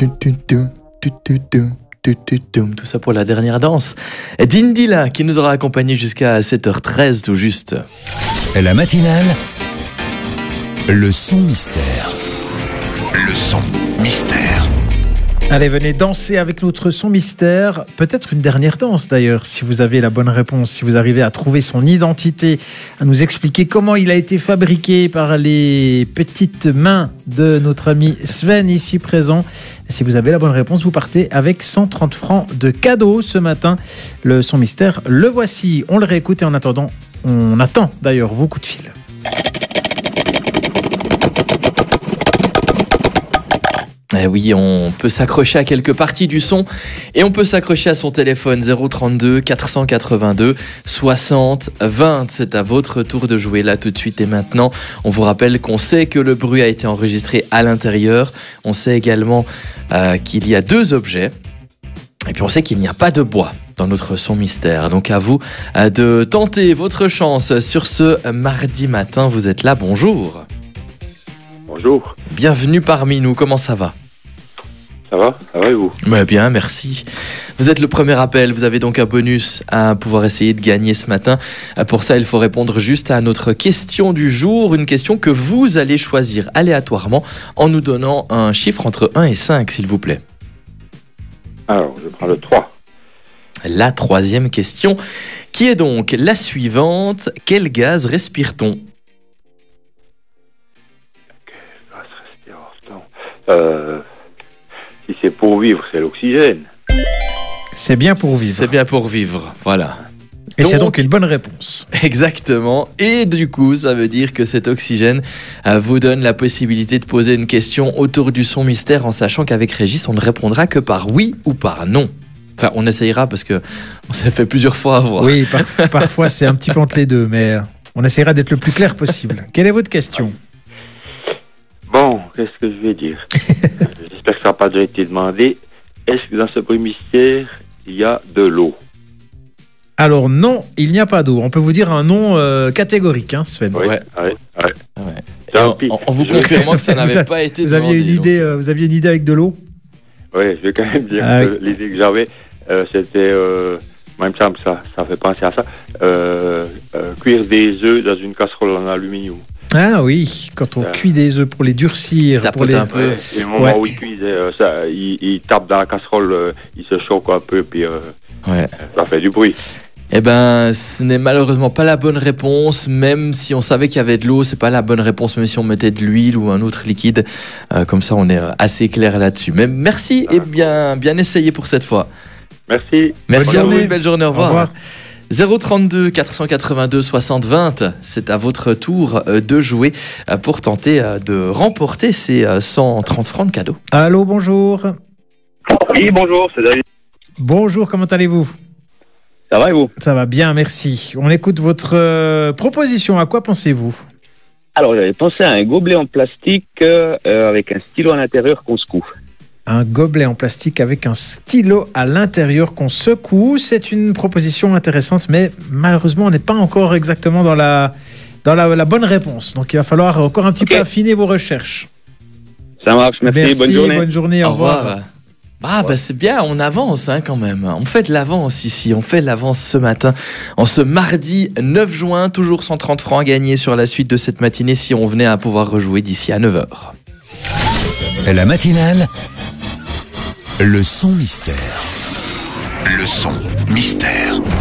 Tout ça pour la dernière danse d'Indila qui nous aura accompagnés jusqu'à 7h13 tout juste. La matinale, le son mystère. Le son mystère. Allez, venez danser avec notre son mystère. Peut-être une dernière danse d'ailleurs, si vous avez la bonne réponse, si vous arrivez à trouver son identité, à nous expliquer comment il a été fabriqué par les petites mains de notre ami Sven ici présent. Et si vous avez la bonne réponse, vous partez avec 130 francs de cadeau ce matin. Le son mystère, le voici. On le réécoute et en attendant, on attend d'ailleurs vos coups de fil. Eh oui, on peut s'accrocher à quelques parties du son et on peut s'accrocher à son téléphone 032 482 60 20. C'est à votre tour de jouer là tout de suite et maintenant. On vous rappelle qu'on sait que le bruit a été enregistré à l'intérieur. On sait également qu'il y a 2 objets. Et puis on sait qu'il n'y a pas de bois dans notre son mystère. Donc à vous de tenter votre chance sur ce mardi matin. Vous êtes là, bonjour. Bonjour. Bienvenue parmi nous, comment ça va ? Ça va et vous? Bien, merci. Vous êtes le premier appel, vous avez donc un bonus à pouvoir essayer de gagner ce matin. Pour ça, il faut répondre juste à notre question du jour, une question que vous allez choisir aléatoirement en nous donnant un chiffre entre 1 et 5, s'il vous plaît. Alors, je prends le 3. La 3e question, qui est donc la suivante. Quel gaz respire-t-on ? Si c'est pour vivre, c'est l'oxygène. C'est bien pour vivre. C'est bien pour vivre, voilà. Et c'est donc une bonne réponse. Exactement. Et du coup, ça veut dire que cet oxygène vous donne la possibilité de poser une question autour du son mystère en sachant qu'avec Régis, on ne répondra que par oui ou par non. Enfin, on essayera parce que on s'est fait plusieurs fois avoir. Oui, parfois c'est un petit peu entre les deux, mais on essaiera d'être le plus clair possible. Quelle est votre question ? Bon, qu'est-ce que je vais dire? J'espère que ça n'a pas déjà été demandé. Est-ce que dans ce bruit mystère, il y a de l'eau? Alors non, il n'y a pas d'eau. On peut vous dire un nom catégorique, hein, Sven. Oui, Ouais. Tant pis. En vous confirmant que ça n'avait pas été Vous aviez demandé. vous aviez une idée avec de l'eau ? Oui, je vais quand même dire Ah, que l'idée que j'avais, c'était, même ça fait penser à ça, cuire des œufs dans une casserole en aluminium. Ah oui, quand on cuit des œufs pour les durcir. Tapoter un peu. Et au moment où il cuisait, il tape dans la casserole, il se choque un peu, puis ça fait du bruit. Eh ben, ce n'est malheureusement pas la bonne réponse, même si on savait qu'il y avait de l'eau, c'est pas la bonne réponse, même si on mettait de l'huile ou un autre liquide. Comme ça, on est assez clair là-dessus. Mais merci et bien essayé pour cette fois. Merci. Merci Bonne à vous, journée. une belle journée, au revoir. Au revoir. 032 482 60 20, c'est à votre tour de jouer pour tenter de remporter ces 130 francs de cadeaux. Allô, bonjour. Oui, bonjour, c'est David. Bonjour, comment allez-vous ? Ça va et vous? Ça va bien, merci. On écoute votre proposition. À quoi pensez-vous ? Alors, j'avais pensé à un gobelet en plastique avec un stylo à l'intérieur qu'on secoue. Un gobelet en plastique avec un stylo à l'intérieur qu'on secoue. C'est une proposition intéressante, mais malheureusement, on n'est pas encore exactement dans la bonne réponse. Donc, il va falloir encore un petit peu affiner vos recherches. Ça marche, merci, bonne journée. Au revoir. C'est bien, on avance quand même. On fait de l'avance ici, on fait de l'avance ce matin. En ce mardi 9 juin, toujours 130 francs à gagner sur la suite de cette matinée si on venait à pouvoir rejouer d'ici à 9h. La matinale, le son mystère. Le son mystère.